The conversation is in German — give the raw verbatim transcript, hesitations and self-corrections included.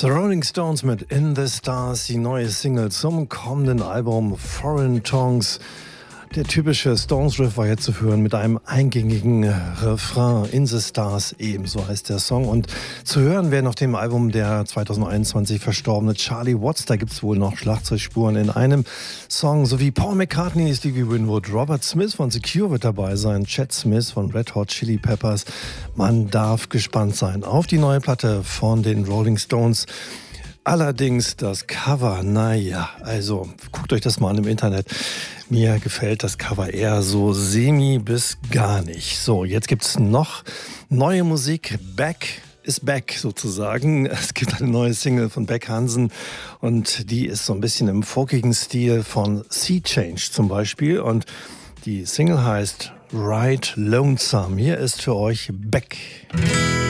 The Rolling Stones mit In the Stars, die neue Single zum kommenden Album Foreign Tongues. Der typische Stones-Riff war jetzt zu hören mit einem eingängigen Refrain. In the Stars, ebenso heißt der Song. Und zu hören werden auf dem Album der zwanzig einundzwanzig verstorbene Charlie Watts. Da gibt es wohl noch Schlagzeugspuren in einem Song. Sowie Paul McCartney, Stevie Winwood, Robert Smith von The Cure wird dabei sein, Chad Smith von Red Hot Chili Peppers. Man darf gespannt sein auf die neue Platte von den Rolling Stones. Allerdings das Cover, naja, also guckt euch das mal an im Internet. Mir gefällt das Cover eher so semi bis gar nicht. So, jetzt gibt's noch neue Musik. Beck is back sozusagen. Es gibt eine neue Single von Beck Hansen und die ist so ein bisschen im folkigen Stil von Sea Change zum Beispiel. Und die Single heißt Ride Lonesome. Hier ist für euch Beck.